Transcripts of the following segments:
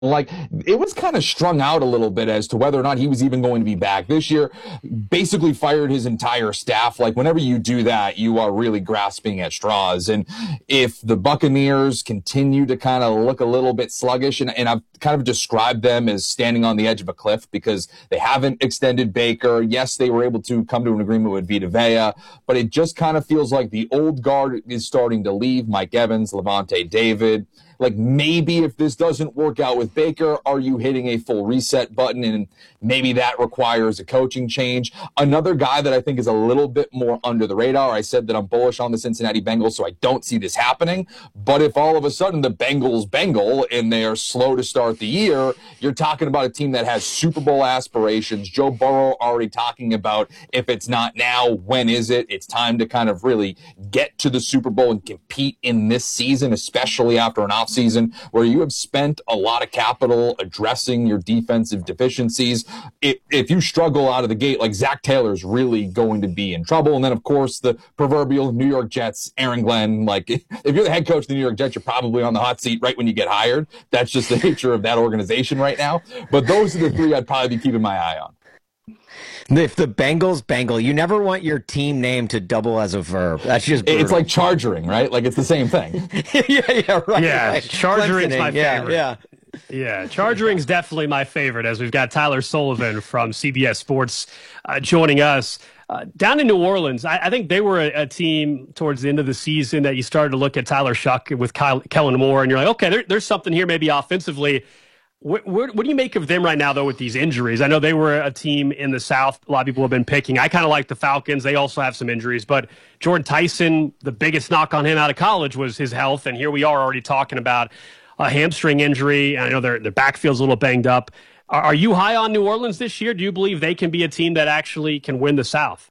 Like, it was kind of strung out a little bit as to whether or not he was even going to be back this year. Basically fired his entire staff. Like, whenever you do that, you are really grasping at straws. And if the Buccaneers continue to kind of look a little bit sluggish, and I've kind of described them as standing on the edge of a cliff because they haven't extended Baker. Yes, they were able to come to an agreement with Vita Vea, but it just kind of feels like the old guard is starting to leave. Mike Evans, Levante David. Like, maybe if this doesn't work out with Baker, are you hitting a full reset button? And maybe that requires a coaching change. Another guy that I think is a little bit more under the radar, I said that I'm bullish on the Cincinnati Bengals, so I don't see this happening. But if all of a sudden the Bengals Bengal and they are slow to start the year, you're talking about a team that has Super Bowl aspirations. Joe Burrow already talking about, if it's not now, when is it? It's time to kind of really get to the Super Bowl and compete in this season, especially after an offseason where you have spent a lot of capital addressing your defensive deficiencies. If you struggle out of the gate, like, Zach Taylor's really going to be in trouble. And then, of course, the proverbial New York Jets, Aaron Glenn. Like, if you're the head coach of the New York Jets, you're probably on the hot seat right when you get hired. That's just the nature of that organization right now. But those are the three I'd probably be keeping my eye on. If the Bengals Bengal, you never want your team name to double as a verb. That's just brutal. It's like chargering, right? Like, it's the same thing. yeah, right. Yeah, right. chargering's my favorite. Yeah. Chargering's definitely my favorite, as we've got Tyler Sullivan from CBS Sports joining us. Down in New Orleans, I think they were a team towards the end of the season that you started to look at Tyler Shuck with Kellen Moore, and you're like, okay, there's something here maybe offensively. What do you make of them right now, though, with these injuries? I know they were a team in the South a lot of people have been picking. I kind of like the Falcons. They also have some injuries. But Jordan Tyson, the biggest knock on him out of college was his health, and here we are already talking about a hamstring injury. I know their backfield's a little banged up. Are you high on New Orleans this year? Do you believe they can be a team that actually can win the South?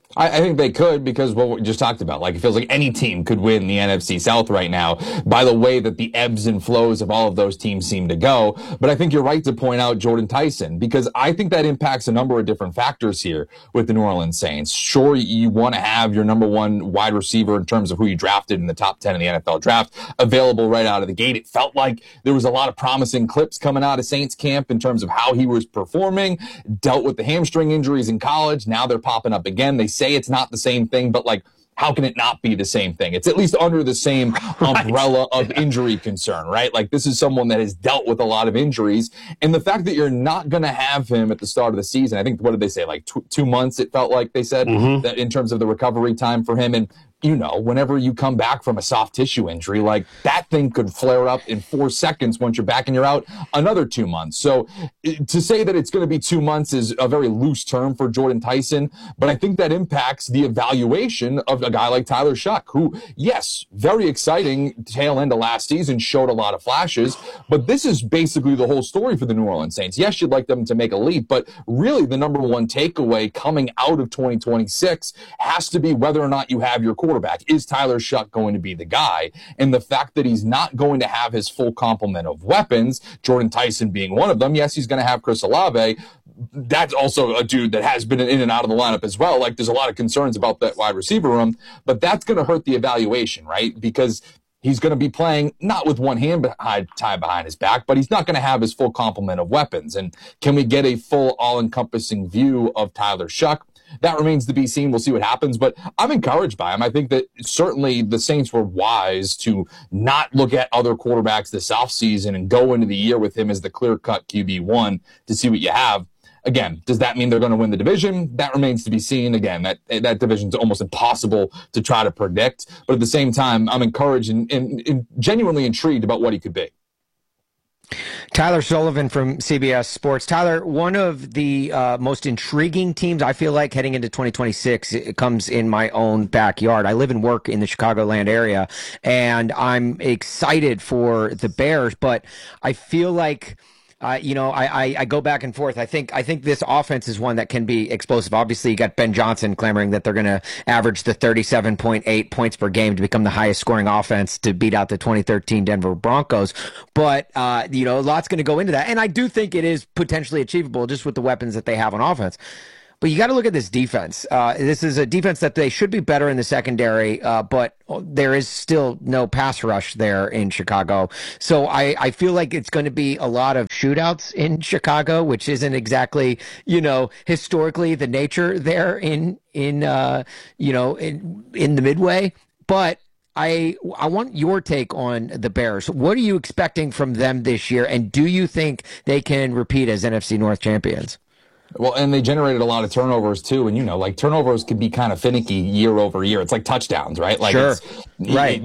I think they could, because what we just talked about, like, it feels like any team could win the NFC South right now by the way that the ebbs and flows of all of those teams seem to go. But I think you're right to point out Jordan Tyson, because I think that impacts a number of different factors here with the New Orleans Saints. Sure, you want to have your number one wide receiver in terms of who you drafted in the top 10 in the NFL draft available right out of the gate. It felt like there was a lot of promising clips coming out of Saints camp in terms of how he was performing, dealt with the hamstring injuries in college. Now they're popping up again. They say it's not the same thing, but, like, how can it not be the same thing? It's at least under the same umbrella of injury concern, right? Like, this is someone that has dealt with a lot of injuries. And the fact that you're not going to have him at the start of the season, I think, what did they say? Like 2 months, it felt like they said, that in terms of the recovery time for him. And, you know, whenever you come back from a soft tissue injury, like, that thing could flare up in 4 seconds once you're back and you're out another 2 months. So to say that it's going to be 2 months is a very loose term for Jordan Tyson, but I think that impacts the evaluation of a guy like Tyler Shuck, who, yes, very exciting tail end of last season, showed a lot of flashes, but this is basically the whole story for the New Orleans Saints. Yes, you'd like them to make a leap, but really the number one takeaway coming out of 2026 has to be whether or not you have your quarterback. Is Tyler Shuck going to be the guy? And the fact that he's not going to have his full complement of weapons, Jordan Tyson being one of them. Yes, he's going to have Chris Olave. That's also a dude that has been in and out of the lineup as well. Like, there's a lot of concerns about that wide receiver room, but that's going to hurt the evaluation, right? Because he's going to be playing not with one hand tied behind his back, but he's not going to have his full complement of weapons. And can we get a full all-encompassing view of Tyler Shuck? That remains to be seen. We'll see what happens, but I'm encouraged by him. I think that certainly the Saints were wise to not look at other quarterbacks this offseason and go into the year with him as the clear-cut QB1 to see what you have. Again, does that mean they're going to win the division? That remains to be seen. Again, that division's almost impossible to try to predict, but at the same time, I'm encouraged and genuinely intrigued about what he could be. Tyler Sullivan from CBS Sports. Tyler, one of the most intriguing teams I feel like heading into 2026, it comes in my own backyard. I live and work in the Chicagoland area, and I'm excited for the Bears, but I feel like I go back and forth. I think this offense is one that can be explosive. Obviously, you got Ben Johnson clamoring that they're going to average the 37.8 points per game to become the highest scoring offense to beat out the 2013 Denver Broncos. But, a lot's going to go into that. And I do think it is potentially achievable just with the weapons that they have on offense. But you got to look at this defense. This is a defense that they should be better in the secondary, but there is still no pass rush there in Chicago. So I feel like it's going to be a lot of shootouts in Chicago, which isn't exactly, historically the nature there in the Midway. But I want your take on the Bears. What are you expecting from them this year? And do you think they can repeat as NFC North champions? Well, and they generated a lot of turnovers too. And turnovers can be kind of finicky year over year. It's like touchdowns, right? Like, sure. Right.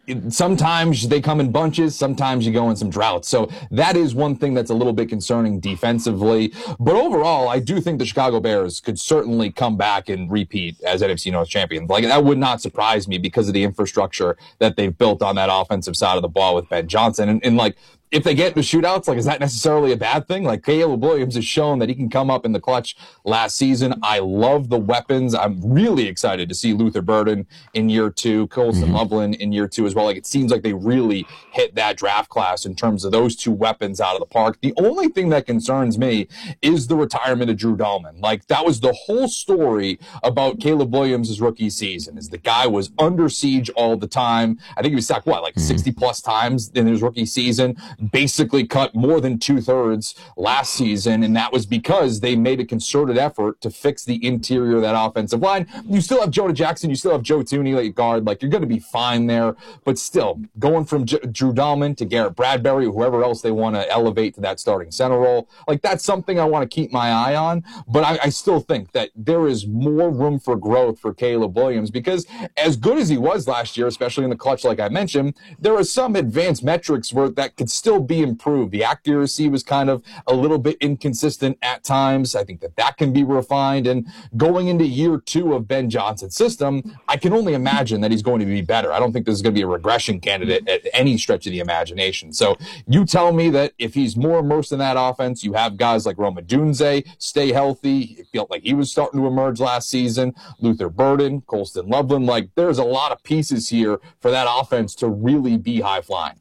Sometimes they come in bunches. Sometimes you go in some droughts. So that is one thing that's a little bit concerning defensively. But overall, I do think the Chicago Bears could certainly come back and repeat as NFC North champions. Like, that would not surprise me because of the infrastructure that they've built on that offensive side of the ball with Ben Johnson. And if they get into shootouts, is that necessarily a bad thing? Caleb Williams has shown that he can come up in the clutch last season. I love the weapons. I'm really excited to see Luther Burden in year 2, Colston Loveland in year 2 as well. It seems like they really hit that draft class in terms of those two weapons out of the park. The only thing that concerns me is the retirement of Drew Dahlman. That was the whole story about Caleb Williams' rookie season, is the guy was under siege all the time. I think he was sacked, 60 plus times in his rookie season. Basically cut more than 2/3 last season, and that was because they made a concerted effort to fix the interior of that offensive line. You still have Jonah Jackson, you still have Joe Thuney at guard, you're going to be fine there, but still, going from Drew Dahlman to Garrett Bradbury, whoever else they want to elevate to that starting center role, that's something I want to keep my eye on, but I still think that there is more room for growth for Caleb Williams, because as good as he was last year, especially in the clutch like I mentioned, there are some advanced metrics where that could still be improved. The accuracy was kind of a little bit inconsistent at times. I think that can be refined. And going into year 2 of Ben Johnson's system, I can only imagine that he's going to be better. I don't think this is going to be a regression candidate at any stretch of the imagination. So you tell me that if he's more immersed in that offense, you have guys like Rome Odunze stay healthy. It felt like he was starting to emerge last season. Luther Burden, Colston Loveland, there's a lot of pieces here for that offense to really be high flying.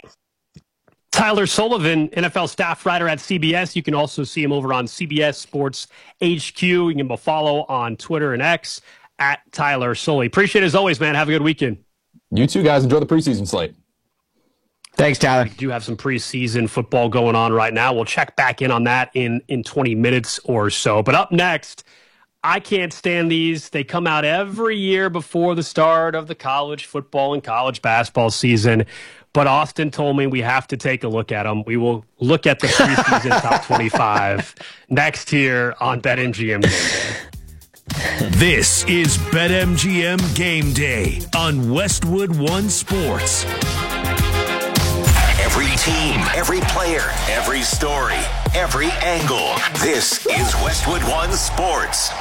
Tyler Sullivan, NFL staff writer at CBS. You can also see him over on CBS Sports HQ. You can follow on Twitter and X at Tyler Sully. Appreciate it as always, man. Have a good weekend. You too, guys. Enjoy the preseason slate. Thanks, Tyler. We do have some preseason football going on right now. We'll check back in on that in 20 minutes or so. But up next, I can't stand these. They come out every year before the start of the college football and college basketball season. But Austin told me we have to take a look at them. We will look at the preseason top 25 next here on BetMGM Game Day. This is BetMGM Game Day on Westwood One Sports. Every team, every player, every story, every angle. This is Westwood One Sports.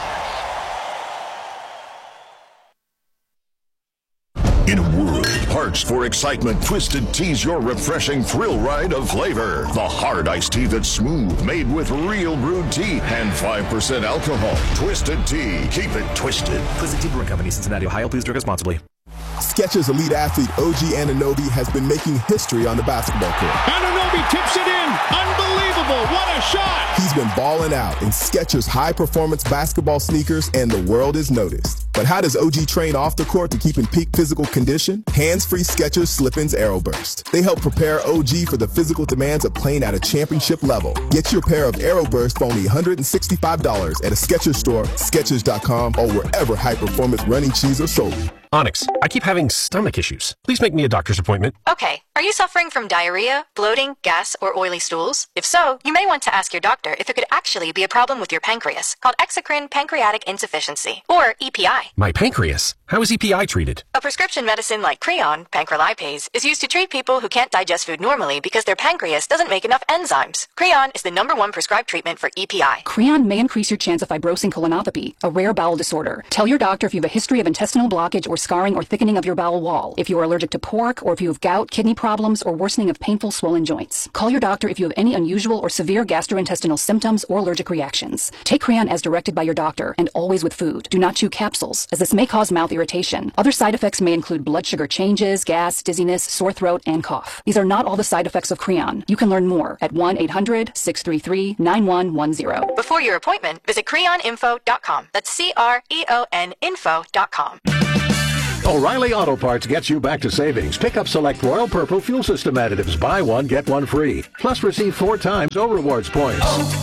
In a world parched for excitement, Twisted Tea's your refreshing thrill ride of flavor. The hard iced tea that's smooth, made with real brewed tea and 5% alcohol. Twisted Tea. Keep it twisted. Twisted Tea Brewing Company, Cincinnati, Ohio. Please drink responsibly. Skechers elite athlete OG Anunoby has been making history on the basketball court. Anunoby tips it in. Unbelievable. What a shot. He's been balling out in Skechers high-performance basketball sneakers, and the world is noticed. But how does OG train off the court to keep in peak physical condition? Hands-free Skechers Slip-ins AeroBurst. They help prepare OG for the physical demands of playing at a championship level. Get your pair of AeroBurst for only $165 at a Skechers store, Skechers.com, or wherever high-performance running shoes are sold. Onyx, I keep having stomach issues. Please make me a doctor's appointment. Okay. Are you suffering from diarrhea, bloating, gas, or oily stools? If so, you may want to ask your doctor if it could actually be a problem with your pancreas, called exocrine pancreatic insufficiency, or EPI. My pancreas? How is EPI treated? A prescription medicine like Creon, pancrelipase, is used to treat people who can't digest food normally because their pancreas doesn't make enough enzymes. Creon is the #1 prescribed treatment for EPI. Creon may increase your chance of fibrosing colonopathy, a rare bowel disorder. Tell your doctor if you have a history of intestinal blockage or scarring or thickening of your bowel wall, if you are allergic to pork, or if you have gout, kidney problems, or worsening of painful swollen joints. Call your doctor if you have any unusual or severe gastrointestinal symptoms or allergic reactions. Take Creon as directed by your doctor, and always with food. Do not chew capsules, as this may cause mouth irritation irritation. Other side effects may include blood sugar changes, gas, dizziness, sore throat, and cough. These are not all the side effects of Creon. You can learn more at 1-800-633-9110. Before your appointment, visit creoninfo.com. That's CREON info.com. O'Reilly Auto Parts gets you back to savings. Pick up select Royal Purple fuel system additives. Buy one, get one free. Plus receive 4 times O-Rewards points.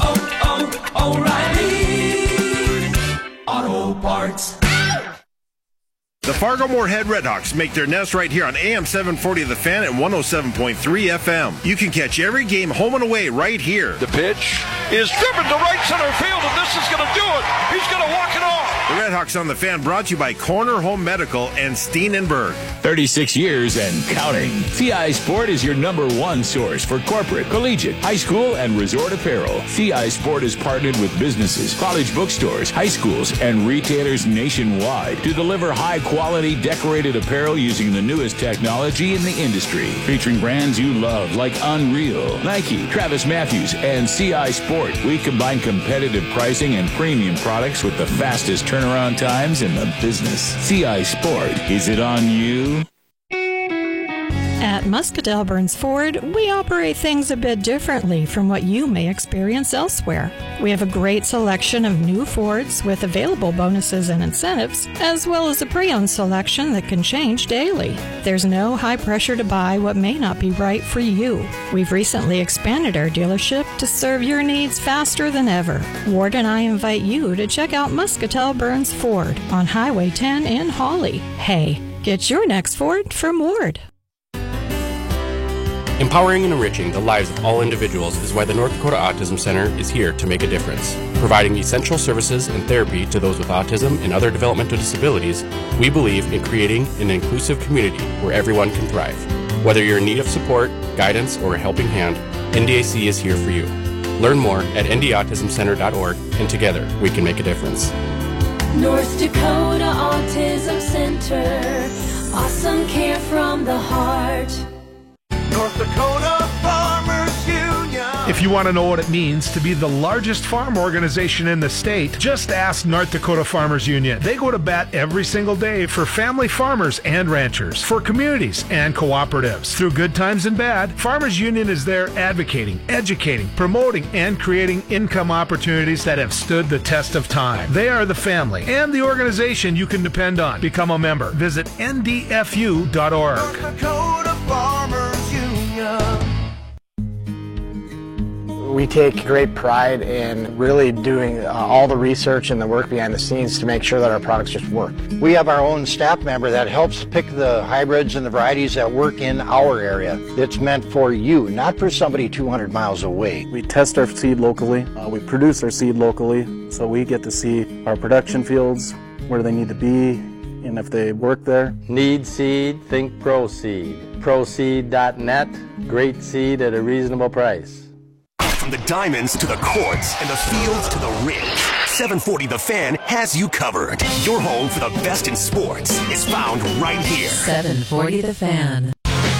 O'Reilly Auto Parts. The Fargo-Moorhead Redhawks make their nest right here on AM 740 The Fan and 107.3 FM. You can catch every game home and away right here. The pitch is driven to right center field, and this is going to do it. He's going to walk it off. The Redhawks on The Fan brought to you by Corner Home Medical and Steenenberg. 36 years and counting. CI Sport is your #1 source for corporate, collegiate, high school, and resort apparel. CI Sport is partnered with businesses, college bookstores, high schools, and retailers nationwide to deliver high-quality decorated apparel using the newest technology in the industry. Featuring brands you love like Unreal, Nike, Travis Matthews, and CI Sport. We combine competitive pricing and premium products with the fastest turnaround times in the business. CI Sport. Is it on you? At Muscatell Burns Ford, we operate things a bit differently from what you may experience elsewhere. We have a great selection of new Fords with available bonuses and incentives, as well as a pre-owned selection that can change daily. There's no high pressure to buy what may not be right for you. We've recently expanded our dealership to serve your needs faster than ever. Ward and I invite you to check out Muscatell Burns Ford on Highway 10 in Hawley. Hey, get your next Ford from Ward. Empowering and enriching the lives of all individuals is why the North Dakota Autism Center is here to make a difference. Providing essential services and therapy to those with autism and other developmental disabilities, we believe in creating an inclusive community where everyone can thrive. Whether you're in need of support, guidance, or a helping hand, NDAC is here for you. Learn more at ndautismcenter.org, and together we can make a difference. North Dakota Autism Center, awesome care from the heart. North Dakota Farmers Union. If you want to know what it means to be the largest farm organization in the state, just ask North Dakota Farmers Union. They go to bat every single day for family farmers and ranchers, for communities and cooperatives. Through good times and bad, Farmers Union is there advocating, educating, promoting, and creating income opportunities that have stood the test of time. They are the family and the organization you can depend on. Become a member. Visit ndfu.org. North Dakota Farmers Union. We take great pride in really doing all the research and the work behind the scenes to make sure that our products just work. We have our own staff member that helps pick the hybrids and the varieties that work in our area. It's meant for you, not for somebody 200 miles away. We test our seed locally. We produce our seed locally, so we get to see our production fields, where they need to be, and if they work there. Need seed? Think ProSeed. ProSeed.net. Great seed at a reasonable price. From the diamonds to the courts and the fields to the ridge, 740 The Fan has you covered. Your home for the best in sports is found right here. 740 The Fan.